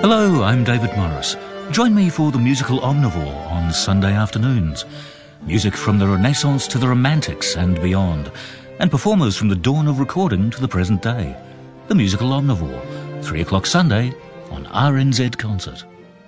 Hello, I'm David Morris. Join me for the musical Omnivore on Sunday afternoons. Music from the Renaissance to the Romantics and beyond, and performers from the dawn of recording to the present day. The musical Omnivore, 3 o'clock Sunday on RNZ Concert.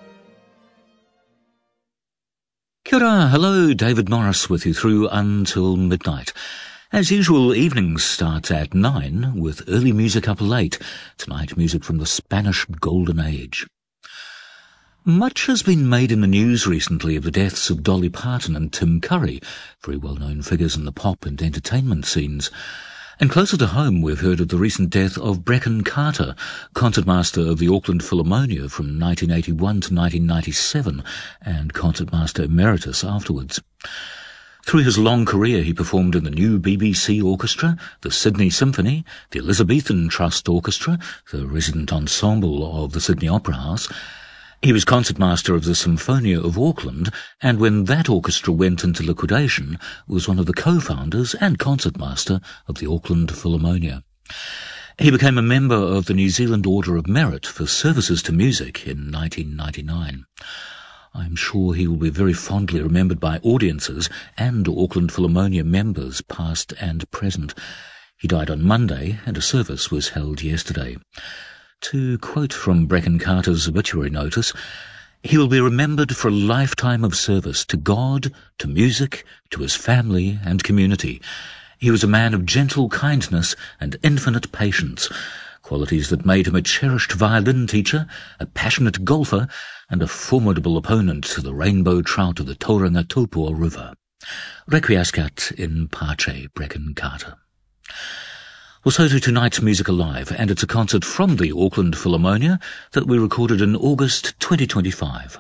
Kia ora, hello, David Morris with you through until midnight. As usual, evenings start at 9 with early music up late. Tonight, music from the Spanish Golden Age. Much has been made in the news recently of the deaths of Dolly Parton and Tim Curry, very well-known figures in the pop and entertainment scenes. And closer to home, we've heard of the recent death of Brecon Carter, concertmaster of the Auckland Philharmonia from 1981 to 1997, and concertmaster emeritus afterwards. Through his long career, he performed in the New BBC Orchestra, the Sydney Symphony, the Elizabethan Trust Orchestra, the resident ensemble of the Sydney Opera House. He was concertmaster of the Symphonia of Auckland, and when that orchestra went into liquidation, was one of the co-founders and concertmaster of the Auckland Philharmonia. He became a member of the New Zealand Order of Merit for services to music in 1999. I'm sure he will be very fondly remembered by audiences and Auckland Philharmonia members, past and present. He died on Monday, and a service was held yesterday. To quote from Brecon Carter's obituary notice, he will be remembered for a lifetime of service to God, to music, to his family and community. He was a man of gentle kindness and infinite patience, qualities that made him a cherished violin teacher, a passionate golfer, and a formidable opponent to the rainbow trout of the Tauranga Tupua River. Requiescat in pace, Brecon Carter. Well, so to tonight's Music Alive, and it's a concert from the Auckland Philharmonia that we recorded in August 2025.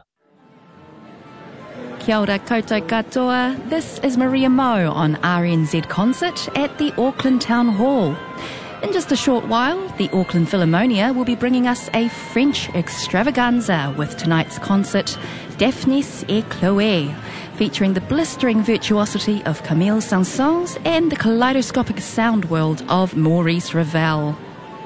Kia ora koutou katoa. This is Maria Moe on RNZ Concert at the Auckland Town Hall. In just a short while, the Auckland Philharmonia will be bringing us a French extravaganza with tonight's concert, Daphnis et Chloé, featuring the blistering virtuosity of Camille Saint-Saëns and the kaleidoscopic sound world of Maurice Ravel.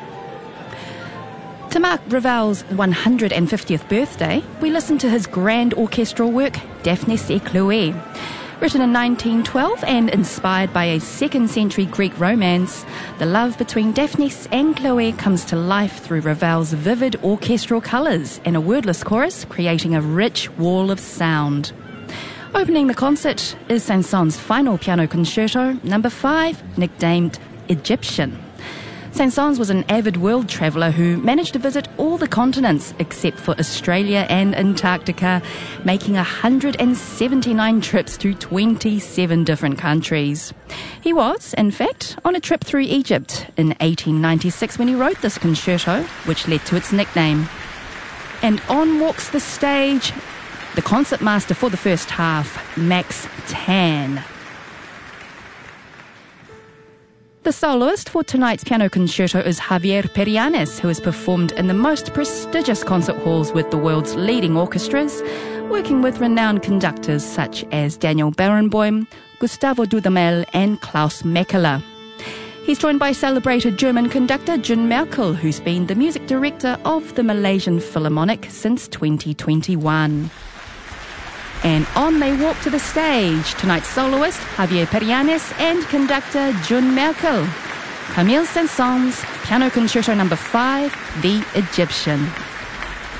To mark Ravel's 150th birthday, we listen to his grand orchestral work, Daphnis et Chloé. Written in 1912 and inspired by a 2nd century Greek romance, the love between Daphnis and Chloé comes to life through Ravel's vivid orchestral colours and a wordless chorus, creating a rich wall of sound. Opening the concert is Saint-Saëns' final piano concerto, number 5, nicknamed Egyptian. Saint-Saëns was an avid world traveller who managed to visit all the continents except for Australia and Antarctica, making 179 trips to 27 different countries. He was, in fact, on a trip through Egypt in 1896 when he wrote this concerto, which led to its nickname. And on walks the stage the concertmaster for the first half, Max Tan. The soloist for tonight's piano concerto is Javier Perianes, who has performed in the most prestigious concert halls with the world's leading orchestras, working with renowned conductors such as Daniel Barenboim, Gustavo Dudamel and Klaus Mekela. He's joined by celebrated German conductor Jun Merkel, who's been the music director of the Malaysian Philharmonic since 2021. And on they walk to the stage, tonight's soloist Javier Perianes and conductor Jun Merkel. Camille Saint-Saëns, Piano Concerto number 5, The Egyptian.